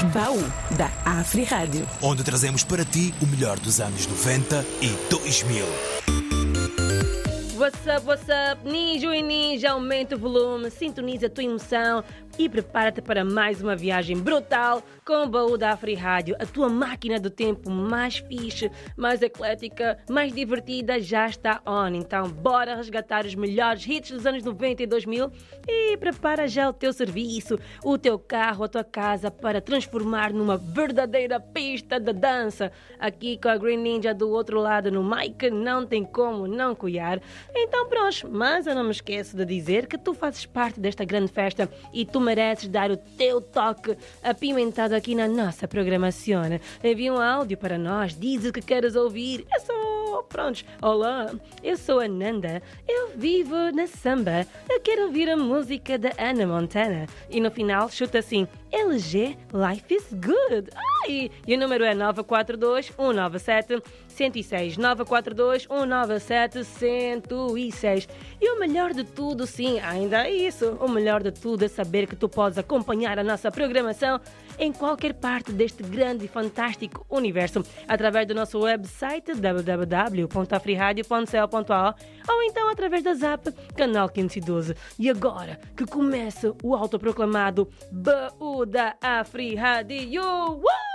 Baú da Afri Rádio, onde trazemos para ti o melhor dos anos 90 e 2000. What's up, Nijo e Ninja, aumenta o volume, sintoniza a tua emoção e prepara-te para mais uma viagem brutal com o Baú da Afri Rádio, a tua máquina do tempo mais fixe, mais eclética, mais divertida, já está on. Então bora resgatar os melhores hits dos anos 90 e 2000 e prepara já o teu serviço, o teu carro, a tua casa para transformar numa verdadeira pista de dança. Aqui com a Green Ninja do outro lado no mic, não tem como não cuidar. Então pronto, mas eu não me esqueço de dizer que tu fazes parte desta grande festa e tu mereces dar o teu toque apimentado aqui na nossa programação. Envia um áudio para nós, diz o que queres ouvir. Eu sou, pronto, olá, eu sou a Nanda, eu vivo na samba, eu quero ouvir a música da Hannah Montana. E no final chuta assim, LG Life is Good. Ai, e o número é 942-197-106. 942-197-106. E o melhor de tudo, sim, ainda é isso. O melhor de tudo é saber que tu podes acompanhar a nossa programação em qualquer parte deste grande e fantástico universo através do nosso website www.afriradio.co.au ou então através da Zap, canal 512. E agora que começa o autoproclamado Baú da Afri Rádio.